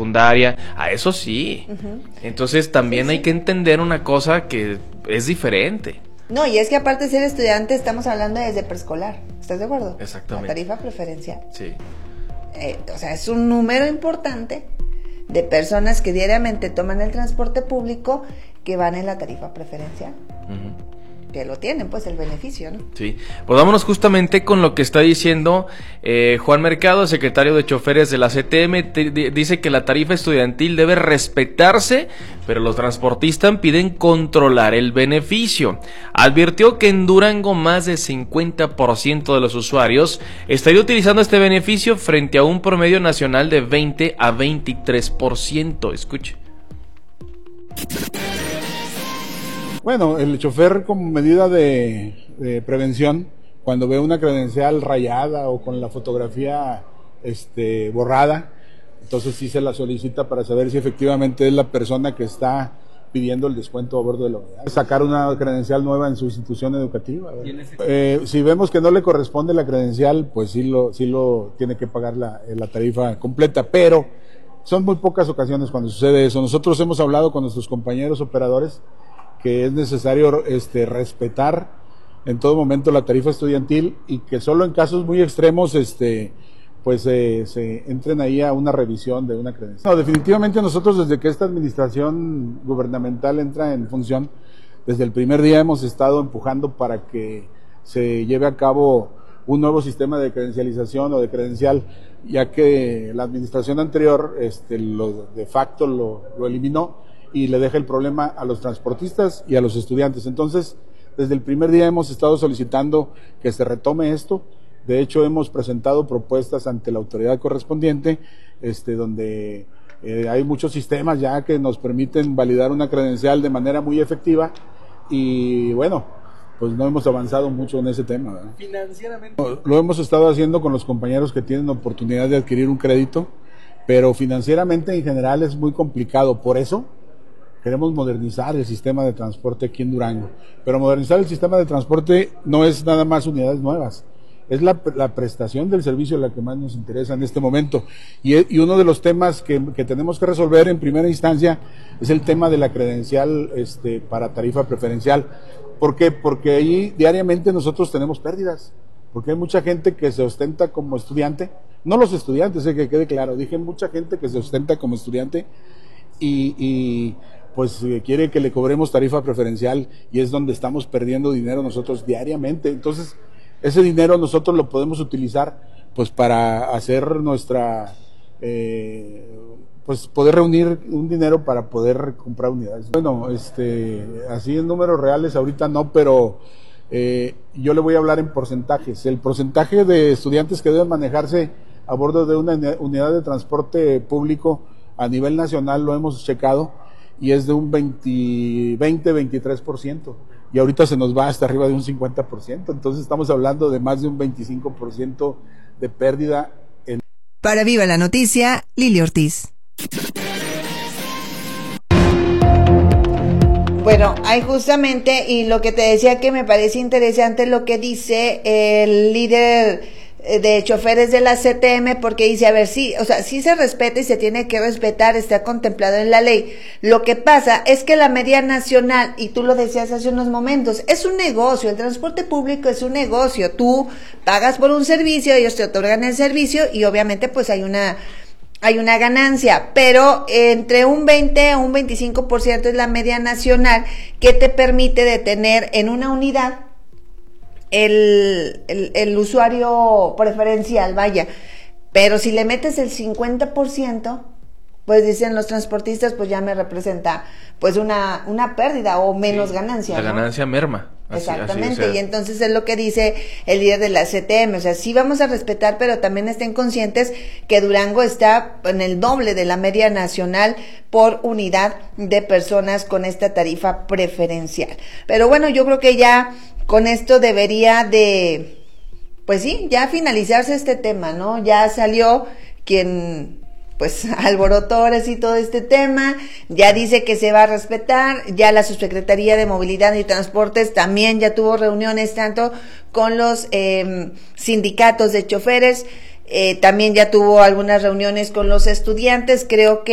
secundaria, a eso sí. Entonces también hay que entender una cosa que es diferente. No, y es que aparte de ser estudiante estamos hablando desde preescolar, ¿estás de acuerdo? Exactamente. La tarifa preferencial. Sí. O sea, es un número importante de personas que diariamente toman el transporte público que van en la tarifa preferencial. Que lo tienen, pues, el beneficio, ¿no? Sí, pues vámonos justamente con lo que está diciendo Juan Mercado, secretario de choferes de la CTM. Dice que la tarifa estudiantil debe respetarse, pero los transportistas piden controlar el beneficio. Advirtió que en Durango más del 50% de los usuarios estaría utilizando este beneficio frente a un promedio nacional de 20 a 23%. Escuche. Bueno, el chofer como medida de prevención, cuando ve una credencial rayada o con la fotografía borrada, entonces sí se la solicita para saber si efectivamente es la persona que está pidiendo el descuento a bordo de la unidad. Sacar una credencial nueva en su institución educativa. Si vemos que no le corresponde la credencial, pues sí lo tiene que pagar la tarifa completa, pero son muy pocas ocasiones cuando sucede eso. Nosotros hemos hablado con nuestros compañeros operadores que es necesario respetar en todo momento la tarifa estudiantil y que solo en casos muy extremos se entren ahí a una revisión de una credencial. No, definitivamente nosotros desde que esta administración gubernamental entra en función, desde el primer día hemos estado empujando para que se lleve a cabo un nuevo sistema de credencialización o de credencial, ya que la administración anterior de facto lo eliminó y le deja el problema a los transportistas y a los estudiantes. Entonces, desde el primer día hemos estado solicitando que se retome esto. De hecho, hemos presentado propuestas ante la autoridad correspondiente, donde hay muchos sistemas ya que nos permiten validar una credencial de manera muy efectiva y bueno, pues no hemos avanzado mucho en ese tema, ¿verdad? Financieramente. Lo hemos estado haciendo con los compañeros que tienen oportunidad de adquirir un crédito, pero financieramente en general es muy complicado. Por eso queremos modernizar el sistema de transporte aquí en Durango. Pero modernizar el sistema de transporte no es nada más unidades nuevas, es la prestación del servicio la que más nos interesa en este momento. Y uno de los temas que tenemos que resolver en primera instancia es el tema de la credencial para tarifa preferencial. ¿Por qué? Porque ahí diariamente nosotros tenemos pérdidas, porque hay mucha gente que se ostenta como estudiante, no los estudiantes, que quede claro, dije mucha gente que se ostenta como estudiante y pues quiere que le cobremos tarifa preferencial y es donde estamos perdiendo dinero nosotros diariamente. Entonces, ese dinero nosotros lo podemos utilizar pues para hacer nuestra, pues poder reunir un dinero para poder comprar unidades. Bueno, así en números reales ahorita no, pero yo le voy a hablar en porcentajes. El porcentaje de estudiantes que deben manejarse a bordo de una unidad de transporte público a nivel nacional lo hemos checado y es de un 20-23%, y ahorita se nos va hasta arriba de un 50%, entonces estamos hablando de más de un 25% de pérdida. Para Viva la Noticia, Lili Ortiz. Bueno, hay justamente, y lo que te decía que me parece interesante lo que dice el líder de choferes de la CTM, porque dice, a ver, sí, o sea, sí se respeta y se tiene que respetar, está contemplado en la ley. Lo que pasa es que la media nacional, y tú lo decías hace unos momentos, es un negocio, el transporte público es un negocio, tú pagas por un servicio, ellos te otorgan el servicio y obviamente pues hay una ganancia, pero entre un 20 a un 25% es la media nacional que te permite detener en una unidad el usuario preferencial, vaya. Pero si le metes el 50%, pues dicen los transportistas, pues ya me representa pues una pérdida o menos ganancia, la ¿no? ganancia merma. Exactamente, Así, y entonces es lo que dice el líder de la CTM, o sea, sí vamos a respetar, pero también estén conscientes que Durango está en el doble de la media nacional por unidad de personas con esta tarifa preferencial. Pero bueno, yo creo que ya con esto debería de, pues sí, ya finalizarse este tema, ¿no? Ya salió quien pues alborotó ahora sí todo este tema, ya dice que se va a respetar, ya la Subsecretaría de Movilidad y Transportes también ya tuvo reuniones tanto con los sindicatos de choferes, también ya tuvo algunas reuniones con los estudiantes, creo que